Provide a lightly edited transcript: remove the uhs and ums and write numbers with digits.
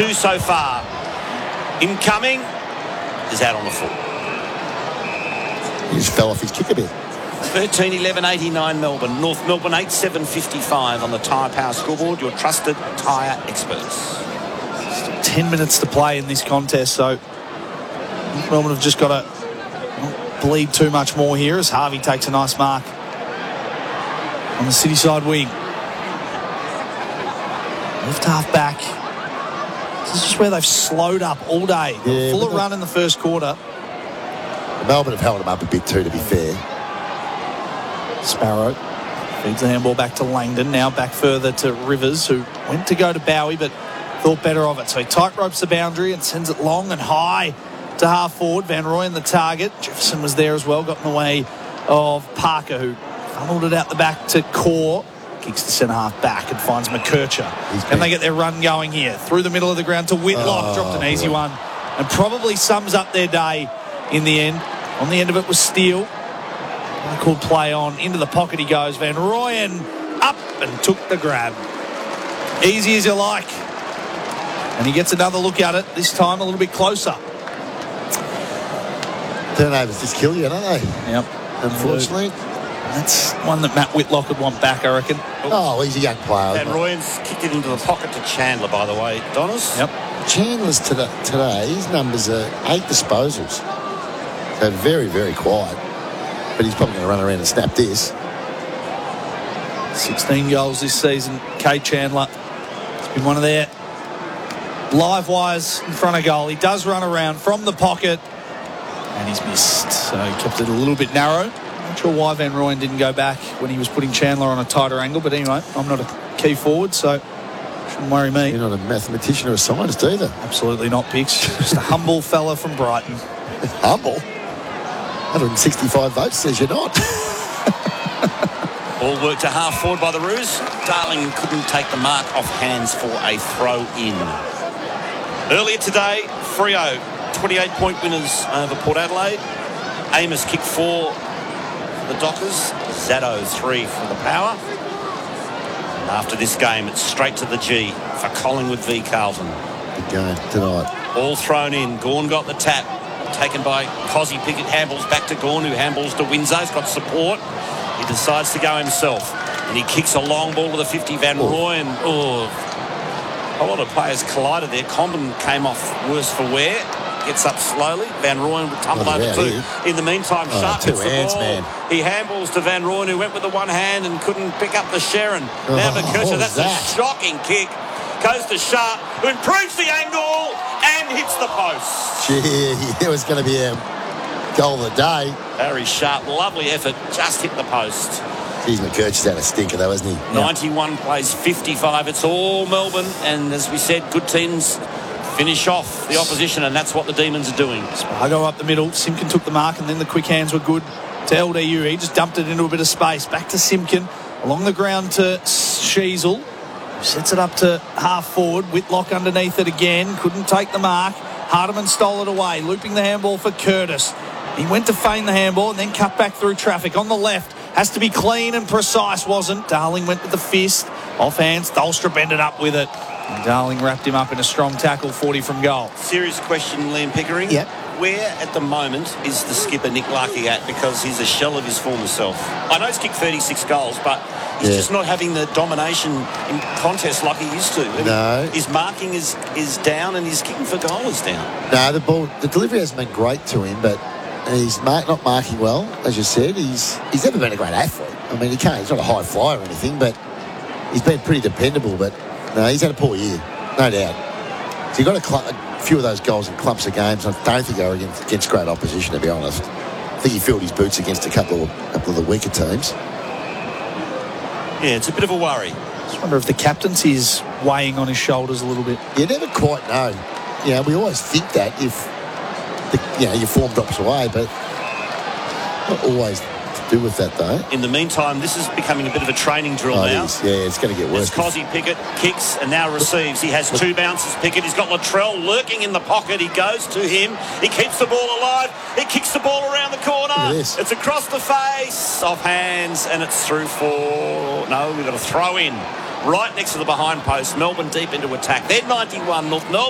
2 so far. Incoming is out on the full. He just fell off his kick a bit. 13-11-89 Melbourne. North Melbourne 8-7-55 on the Tyre Power scoreboard. Your trusted tyre experts. Still 10 minutes to play in this contest, so Melbourne have just got to not bleed too much more here as Harvey takes a nice mark on the City side wing. Left half back. This is just where they've slowed up all day. Yeah, Full of run in the first quarter. Melbourne have held him up a bit too, to be fair. Sparrow feeds the handball back to Langdon. Now back further to Rivers, who went to go to Bowie but thought better of it. So he tight ropes the boundary and sends it long and high to half forward. Van Rooyen the target. Jefferson was there as well, got in the way of Parker, who funneled it out the back to Core. Kicks the centre half back and finds McKercher. And they get their run going here. Through the middle of the ground to Whitlock. Dropped an easy one. And probably sums up their day in the end. On the end of it was Steele. Called play on. Into the pocket he goes. Van Rooyen up and took the grab. Easy as you like. And he gets another look at it. This time a little bit closer. Turnovers just kill you, don't they? Yep. Unfortunately. That's one that Matt Whitlock would want back, I recken. Oh, he's a young player. And Rooyen's kicked it into the pocket to Chandler, by the way, Donis. Yep. Chandler's today, his numbers are 8 disposals. So very, very quiet. But he's probably going to run around and snap this. 16 goals this season. Kade Chandler. It's been one of their live wires in front of goal. He does run around from the pocket. And he's missed. So he kept it a little bit narrow. Not sure why Van Rooyen didn't go back when he was putting Chandler on a tighter angle. But anyway, I'm not a key forward, so shouldn't worry me. You're not a mathematician or a scientist either. Absolutely not, Pix. Just a humble fella from Brighton. Humble? 165 votes says you're not. All work to half forward by the Roos. Darling couldn't take the mark off hands for a throw in. Earlier today, Freo 28-point winners over Port Adelaide. Amos kicked 4 for the Dockers. Zaddo 3 for the Power. And after this game, it's straight to the G for Collingwood v Carlton. Good game tonight. All thrown in. Gawn got the tap. Taken by Cozzy Pickett. Handballs back to Gawn, who handballs to Windsor. He's got support. He decides to go himself. And he kicks a long ball to the 50. Van Rooyen. Oh. A lot of players collided there. Comben came off worse for wear. Gets up slowly. Van Rooyen would tumble over too. In the meantime, Sharp gets the ball. Man. He handballs to Van Rooyen, who went with the one hand and couldn't pick up the Sharon. Now McKercher, that's a shocking kick. Goes to Sharp, who improves the angle and hits the post. Gee, it was going to be a goal of the day. Harry Sharp, lovely effort, just hit the post. Geez, McKercher's had a stinker though, hasn't he? 91 plays 55. It's all Melbourne, and as we said, good teams finish off the opposition, and that's what the Demons are doing. Spargo up the middle. Simpkin took the mark, and then the quick hands were good to LDU. He just dumped it into a bit of space. Back to Simpkin. Along the ground to Sheasel. Sets it up to half forward. Whitlock underneath it again. Couldn't take the mark. Hardiman stole it away. Looping the handball for Curtis. He went to feign the handball and then cut back through traffic. On the left. Has to be clean and precise, wasn't. Darling went with the fist. Off hands. Dahlstrup ended up with it. And Darling wrapped him up in a strong tackle, 40 from goal. Serious question, Liam Pickering. Yep. Where at the moment is the skipper Nick Larkey at? Because he's a shell of his former self. I know he's kicked 36 goals, but he's just not having the domination in contests like he used to. No. His marking is down and his kicking for goal is down. No, the delivery hasn't been great to him, but he's not marking well, as you said. He's never been a great athlete. I mean, he's not a high flyer or anything, but he's been pretty dependable. But no, he's had a poor year, no doubt. So you've got a few of those goals in clumps of games. I don't think they were against great opposition, to be honest. I think he filled his boots against a couple of the weaker teams. Yeah, it's a bit of a worry. I just wonder if the captaincy is weighing on his shoulders a little bit. You never quite know. Yeah, we always think that if your form drops away, but not always to do with that, though. In the meantime, this is becoming a bit of a training drill now. It is. Yeah, it's going to get worse. It's Cozzy Pickett, kicks and now receives. He has 2 bounces, Pickett. He's got Latrell lurking in the pocket. He goes to him. He keeps the ball alive. He kicks the ball around the corner. It's across the face, off hands, and it's through for... No, we've got a throw in. Right next to the behind post. Melbourne deep into attack. They're 91, North Melbourne.